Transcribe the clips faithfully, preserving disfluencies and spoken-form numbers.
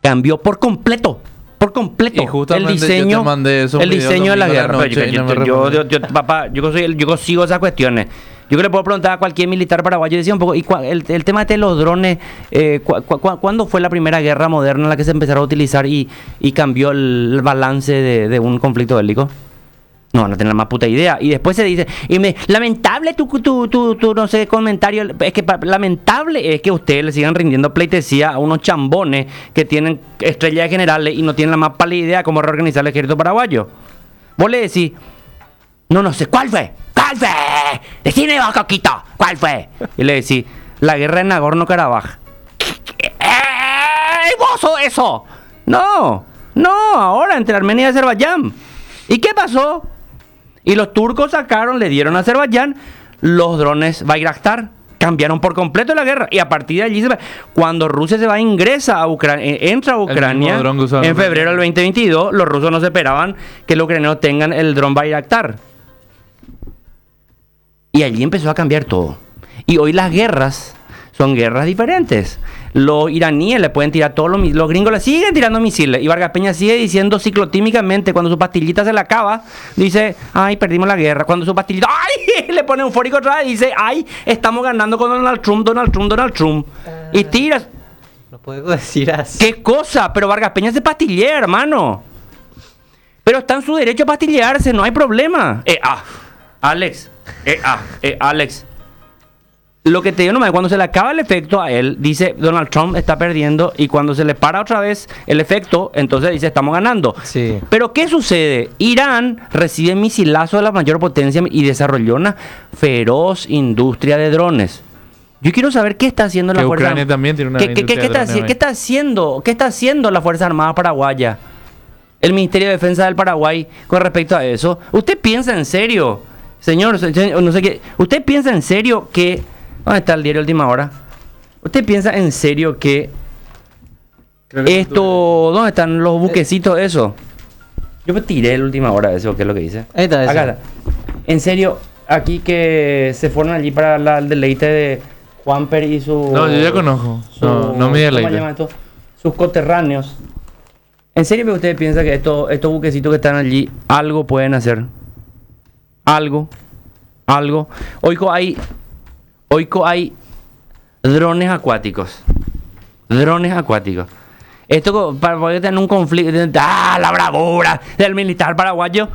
cambió por completo. Por completo. Y justamente el diseño, yo te mandé esos el videos diseño de la domingo a la guerra. noche Pero y yo, no me yo, yo, respondió. yo- yo- papá, yo, soy el- yo sigo esas cuestiones. Yo que le puedo preguntar a cualquier militar paraguayo, decía un poco, y cua- el, el tema de los drones, eh, cua- cua- cua- ¿cuándo fue la primera guerra moderna en la que se empezaron a utilizar y, y cambió el, el balance de, de un conflicto bélico? No, no tienen la más puta idea. Y después se dice, y me, lamentable tu, tu, tu, tu, no sé, comentario. Es que pa- lamentable es que ustedes le sigan rindiendo pleitesía a unos chambones que tienen estrellas de generales y no tienen la más pálida idea cómo reorganizar el ejército paraguayo. Vos le decís, no, no sé, ¿cuál fue? ¿Cuál fue? Decime vos, Coquito, ¿cuál fue? Y le decís, la guerra de Nagorno-Karabaj. ¡Ey, vos sos eso! No, no, ahora entre Armenia y Azerbaiyán. ¿Y qué pasó? Y los turcos sacaron, le dieron a Azerbaiyán los drones Bayraktar. Cambiaron por completo la guerra. Y a partir de allí, se va- cuando Rusia se va, ingresa a Ucrania, entra a Ucrania, mismo dron que usaron en los febrero del veinte veintidós, los rusos no se esperaban que los ucranianos tengan el dron Bayraktar. Y allí empezó a cambiar todo. Y hoy las guerras son guerras diferentes. Los iraníes le pueden tirar todos los misiles, los gringos le siguen tirando misiles. Y Vargas Peña sigue diciendo ciclotímicamente, cuando su pastillita se le acaba, dice, ay, perdimos la guerra. Cuando su pastillita, ay, le pone eufórico otra vez y dice, ay, estamos ganando con Donald Trump, Donald Trump, Donald Trump. Ah. Y tiras. No puedo decir así. ¿Qué cosa? Pero Vargas Peña se pastillea, hermano. Pero está en su derecho a pastillearse, no hay problema. Eh, ah, Alex, eh, ah, eh, Alex. Lo que te digo nomás, cuando se le acaba el efecto a él, dice Donald Trump está perdiendo, y cuando se le para otra vez el efecto, entonces dice estamos ganando. Sí. Pero ¿qué sucede? Irán recibe misilazos de la mayor potencia y desarrolló una feroz industria de drones. Yo quiero saber qué está haciendo la Que Fuerza Ucrania también tiene una ¿Qué, qué- qué- industria qué de está, drones haci- hoy. qué está haciendo? ¿Qué está haciendo la Fuerza Armada paraguaya? El Ministerio de Defensa del Paraguay con respecto a eso. ¿Usted piensa en serio, señor, se- se- no sé qué, usted piensa en serio que, ¿dónde está el diario Última Hora? ¿Usted piensa en serio que Creo que esto, ¿dónde están los buquecitos eso? Yo me tiré el Última Hora eso, ¿qué es lo que dice? Ahí está, Acá eso. está. En serio, aquí que se fueron allí para la- el deleite de Juanper y su... No, yo ya conozco. su- No, no me ¿cómo deleite. llama esto? Sus coterráneos. ¿En serio que usted piensa que estos, estos buquecitos que están allí algo pueden hacer? Algo. Algo. Oigo, hay... Oigo, hay drones acuáticos. Drones acuáticos. Esto co- para poder tener un conflicto... ¡Ah, la bravura del militar paraguayo!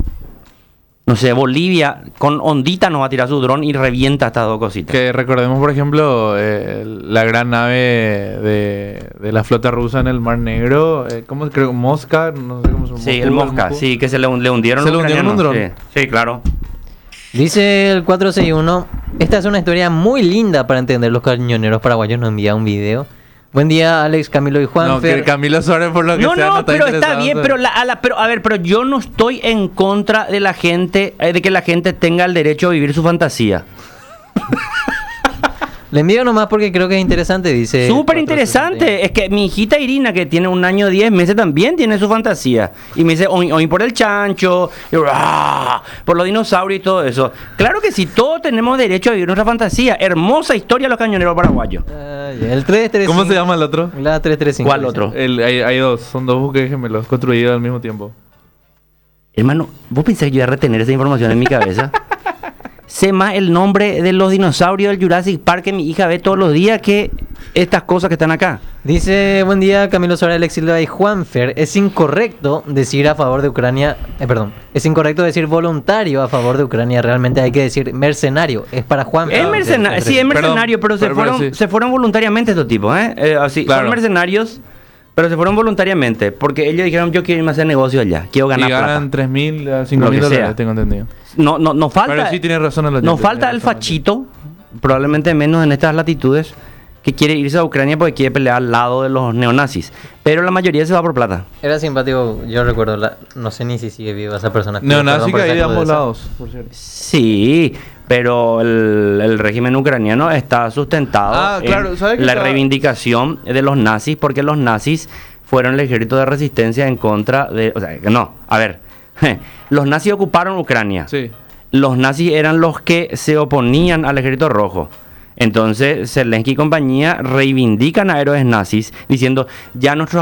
No sé, Bolivia con ondita nos va a tirar su dron y revienta estas dos cositas. Que recordemos, por ejemplo, eh, la gran nave de, de la flota rusa en el Mar Negro. Eh, ¿Cómo creo? Mosca, no sé cómo se llama. Sí, el Mosca, sí, que se le, hun- le hundieron Se los le hundieron un ucranianos. dron. Sí, sí, claro. Dice el cuatro seis uno, esta es una historia muy linda para entender. Los cañoneros paraguayos nos envía un video. Buen día, Alex, Camilo y No, Juanfer. que Camilo Suárez, por lo que No, sea, no, no está pero está interesado, bien, o sea. pero, la, a la- pero a ver, pero yo no estoy en contra de la gente, eh, de que la gente tenga el derecho a vivir su fantasía. Le envío nomás porque creo que es interesante, dice. Súper cuatro interesante. Es que mi hijita Irina, que tiene un año diez meses, también tiene su fantasía. Y me dice, hoy, hoy por el chancho, y, ¡ah! Por los dinosaurios y todo eso. Claro que sí, todos tenemos derecho a vivir nuestra fantasía. Hermosa historia de los cañoneros paraguayos. Ay, el tres tres cinco. ¿Cómo se llama el otro? La tres tres cinco. ¿Cuál dice. otro? El, hay, hay dos, son dos buques gemelos construidos al mismo tiempo. Hermano, ¿vos pensás que yo iba a retener esa información en mi cabeza? Sé más el nombre de los dinosaurios del Jurassic Park que mi hija ve todos los días que estas cosas que están acá. Dice, buen día, Camilo Suárez, Alex Silva y Juanfer. Es incorrecto decir a favor de Ucrania, eh, perdón, es incorrecto decir voluntario a favor de Ucrania. Realmente hay que decir mercenario. Es para Juanfer. Es mercenario, sí, es mercenario, pero, se, pero- pero fueron, sí. se fueron voluntariamente estos tipos, ¿eh? Eh, así, Claro. Son mercenarios, pero se fueron voluntariamente, porque ellos dijeron, yo quiero irme a hacer negocio allá, quiero ganar Y ganan plata. tres mil a cinco Lo mil que dólares, sea. tengo entendido. No, no, no falta, Pero sí tiene razón el oyente, nos falta tiene el razón el fachito, probablemente menos en estas latitudes, que quiere irse a Ucrania porque quiere pelear al lado de los neonazis. Pero la mayoría se va por plata. Era simpático, yo recuerdo, la- no sé ni si sigue viva esa persona. Neonazi Perdón por que hay esa de ambos crudeza. lados, por cierto. Sí, pero el, el régimen ucraniano está sustentado Ah, claro, en ¿sabe que la estaba- reivindicación de los nazis, porque los nazis fueron el ejército de resistencia en contra de... O sea, que no, a ver, los nazis ocuparon Ucrania. Sí. Los nazis eran los que se oponían al ejército rojo. Entonces, Zelensky y compañía reivindican a héroes nazis diciendo, ya nuestros